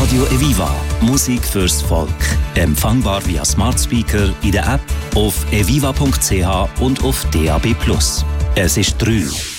Radio Eviva. Musik fürs Volk. Empfangbar via Smart Speaker in der App, auf eviva.ch und auf DAB+. Es ist 3.